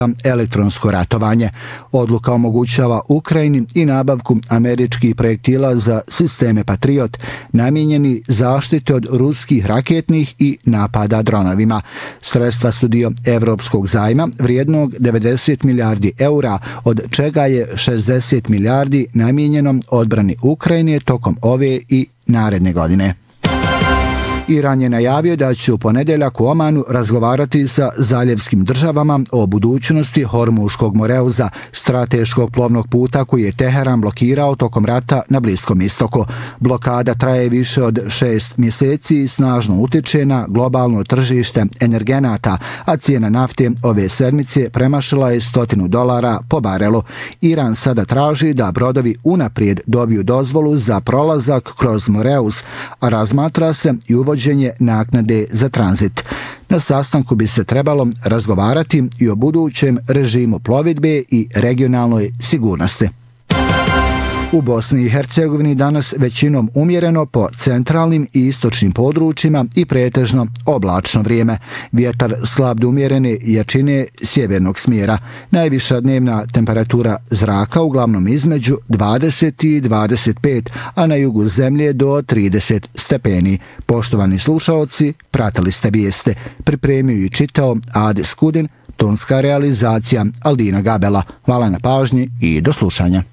elektronsko ratovanje. Odluka omogućava Ukrajini i nabavku američkih projektila za sisteme Patriot, namijenjeni zaštite od ruskih raketnih i napada dronovima. Sredstva su dio evropskog zajma vrijednog 90 milijardi eura, od čega je 60 milijardi namijenjeno odbrani Ukrajine tokom ove i naredne godine. Iran je najavio da će u ponedjeljak u Omanu razgovarati sa zaljevskim državama o budućnosti Hormuškog moreuza, strateškog plovnog puta koji je Teheran blokirao tokom rata na Bliskom istoku. Blokada traje više od 6 mjeseci i snažno utiče na globalno tržište energenata, a cijena nafte ove sedmice premašila je $100 po barelu. Iran sada traži da brodovi unaprijed dobiju dozvolu za prolazak kroz moreuz, a razmatra se i uvođenje naknade za tranzit. Na sastanku bi se trebalo razgovarati i o budućem režimu plovidbe i regionalnoj sigurnosti. U Bosni i Hercegovini danas većinom umjereno po centralnim i istočnim područjima i pretežno oblačno vrijeme. Vjetar slab do umjerene jačine sjevernog smjera. Najviša dnevna temperatura zraka uglavnom između 20 i 25, a na jugu zemlje do 30 stepeni. Poštovani slušaoci, pratili ste vijeste. Pripremio i čitao Ade Skudin, tonska realizacija Aldina Gabela. Hvala na pažnji i do slušanja.